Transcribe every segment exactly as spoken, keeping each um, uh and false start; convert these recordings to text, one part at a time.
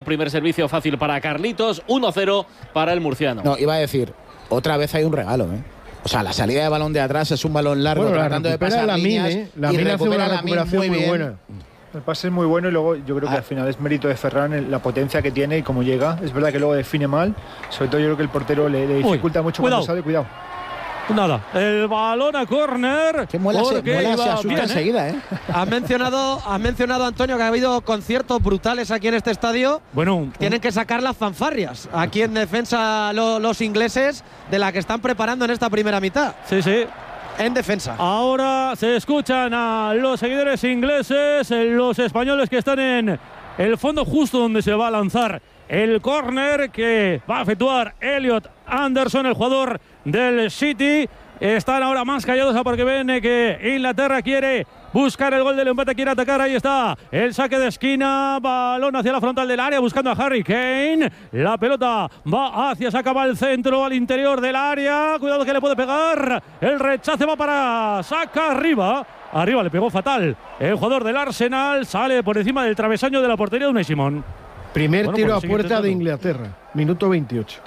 Primer servicio fácil para Carlitos, uno cero para el murciano. No, iba a decir, otra vez hay un regalo, ¿eh? O sea, la salida de balón de atrás es un balón largo, bueno, tratando de pasar la líneas, Min, ¿eh? La y Min hace una la recuperación muy, muy buena. El pase es muy bueno y luego yo creo que ah. al final es mérito de Ferran la potencia que tiene y cómo llega. Es verdad que luego define mal, sobre todo yo creo que el portero le, le dificulta Uy, mucho cuidado. Cuando sale, cuidado. Nada, el balón a córner. Que mola, se, mola se asusta enseguida, ¿eh? Has mencionado, has mencionado, Antonio, que ha habido conciertos brutales aquí en este estadio. Bueno, tienen que sacar las fanfarrias aquí en defensa lo, los ingleses de la que están preparando en esta primera mitad. Sí, sí. En defensa. Ahora se escuchan a los seguidores ingleses, los españoles que están en el fondo justo donde se va a lanzar el córner que va a efectuar Elliot Anderson, el jugador del City. Están ahora más callados porque ven que Inglaterra quiere buscar el gol del empate, quiere atacar. Ahí está el saque de esquina, balón hacia la frontal del área buscando a Harry Kane. La pelota va hacia, saca, va al centro, al interior del área. Cuidado que le puede pegar. El rechace va para Saka, arriba. Arriba le pegó fatal el jugador del Arsenal. Sale por encima del travesaño de la portería de Unai Simón. Primer bueno, tiro pues a puerta de Inglaterra, minuto veintiocho.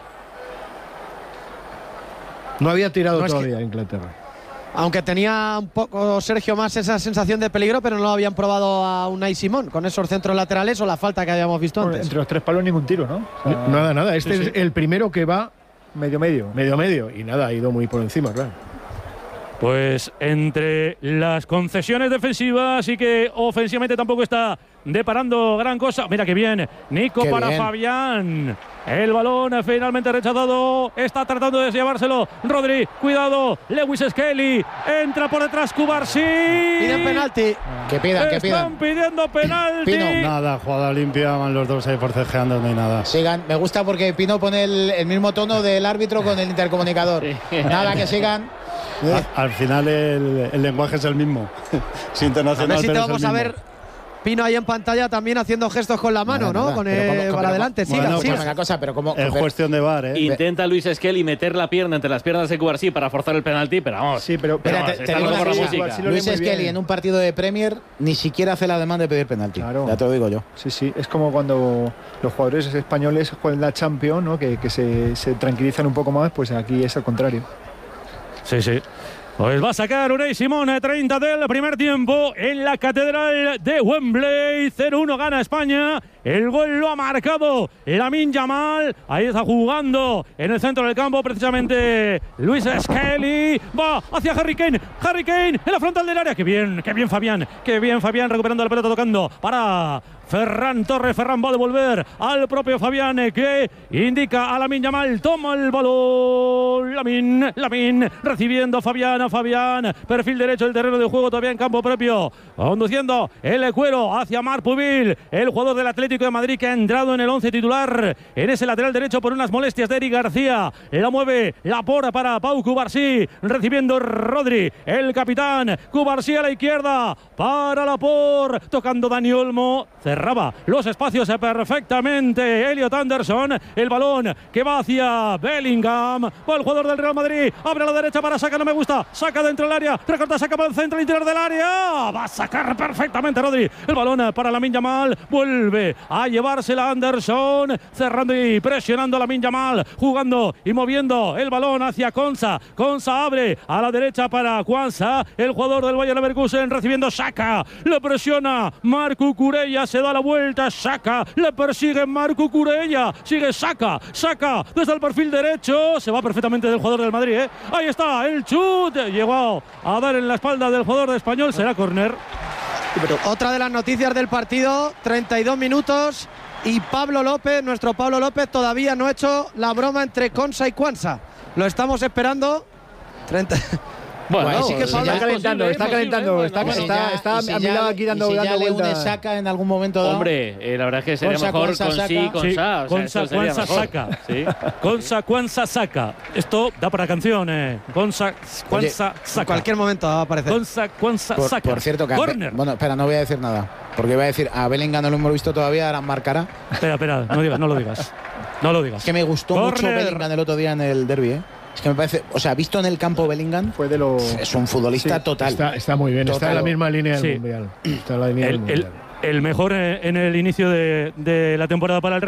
No había tirado no todavía que, Inglaterra. Aunque tenía un poco Sergio más esa sensación de peligro, pero no lo habían probado a Unai Simón con esos centros laterales o la falta que habíamos visto bueno, antes. Entre los tres palos ningún tiro, ¿no? O sea, nada, nada. Este sí, es sí. el primero que va medio medio. Medio medio. Y nada, ha ido muy por encima, claro. Pues entre las concesiones defensivas y que ofensivamente tampoco está deparando gran cosa. Mira que bien, Nico Qué para bien. Fabián. El balón finalmente rechazado. Está tratando de llevárselo Rodri. Cuidado, Lewis Skelly. Entra por detrás Cubarsí. Piden penalti. Que pidan, que pidan. Están pidiendo penalti. Pino. Nada, jugada limpia, van los dos ahí forcejeando, no hay nada. Sigan, me gusta porque Pino pone el, el mismo tono del árbitro con el intercomunicador. Nada, que sigan. Al, al final el, el lenguaje es el mismo. Es internacional, a ver si te pero vamos es el a mismo. ver Pino ahí en pantalla también haciendo gestos con la mano, nada, ¿no? Nada. Con pero el como, para pero, adelante. Siga, Bueno, siga. pues, Una cosa, pero como, es cuestión de V A R, ¿eh? Intenta Luis Skelly meter la pierna entre las piernas de Cubarsí para forzar el penalti, pero vamos. Sí, pero, pero Mira, te, te digo una cosa, Luis Skelly en un partido de Premier ni siquiera hace la demanda de pedir penalti. Claro. Ya te lo digo yo. Sí, sí. Es como cuando los jugadores españoles juegan la Champions, ¿no? Que, que se, se tranquilizan un poco más, pues aquí es al contrario. Sí, sí. Pues va a sacar Unai Simón, treinta del primer tiempo en la Catedral de Wembley. cero uno gana España. El gol lo ha marcado Lamine Yamal. Ahí está jugando en el centro del campo precisamente Luis Skelly. Va hacia Harry Kane. Harry Kane en la frontal del área. Qué bien, qué bien Fabián. Qué bien Fabián recuperando la pelota, tocando para Ferran Torres. Ferran va a devolver al propio Fabián que indica a Lamine Yamal. Toma el balón. Lamine, Lamine recibiendo a Fabián, a Fabián. Perfil derecho del terreno de juego todavía en campo propio. Conduciendo el cuero hacia Marc Pubil, el jugador del Atlético de Madrid que ha entrado en el once titular en ese lateral derecho por unas molestias de Eric García. La mueve Laporte para Pau Cubarsí, recibiendo Rodri, el capitán. Cubarsí a la izquierda para Laporte, tocando Dani Olmo. Cerraba los espacios perfectamente Elliot Anderson. El balón que va hacia Bellingham. Va el jugador del Real Madrid. Abre a la derecha para Saka, no me gusta. Saca dentro del área. Recorta, saca para el centro, al interior del área. Va a sacar perfectamente Rodri. El balón para Lamine Yamal. Vuelve a llevársela Anderson. Cerrando y presionando a Lamine Yamal. Jugando y moviendo el balón hacia Konsa. Konsa abre a la derecha para Kwanza. El jugador del Bayer Leverkusen recibiendo Saka. Le presiona Marco Cucurella. Se da la vuelta. Saka. Le persigue Marco Cucurella. Sigue Saka. Saka desde el perfil derecho. Se va perfectamente del jugador del Madrid, ¿eh? Ahí está el chut. Llegó a dar en la espalda del jugador de Español. Será córner. Pero otra de las noticias del partido, treinta y dos minutos y Pablo López, nuestro Pablo López todavía no ha hecho la broma entre Konsa y Kwanza. Lo estamos esperando. treinta Bueno, bueno, sí que si Pablo ya, está calentando, posible, está posible, calentando, bueno, está, bueno, está, ya, está si a mi ya, lado aquí dando, y si dando ya le vueltas. une Saka en algún momento dado. Hombre, eh, la verdad es que sería Konsa, mejor Kwanza, con sí, Saka. con Sí, Sa. O sea, Konsa, eso sería Kwanza, mejor. Saka. Sí. Konsa, Kwanza, Saka. Esto da para canción, eh. Konsa, Kwanza, Saka. En cualquier momento va a aparecer. Konsa, Kwanza, Por, Saka. por cierto, que Corner. bueno, espera, no voy a decir nada. Porque iba a decir, a Bellingham no lo hemos visto todavía, ahora marcará. Espera, espera, no digas, no lo digas. No lo digas. Es que me gustó Corner. mucho Bellingham el otro día en el derbi, ¿eh? Es que me parece, o sea, visto en el campo Bellingham, Fue de los... es un futbolista Sí, total. Está, está muy bien, Total. está en la misma línea del Sí. Mundial. Está en la línea El, del Mundial. el, el mejor eh, en el inicio de, de la temporada para el Real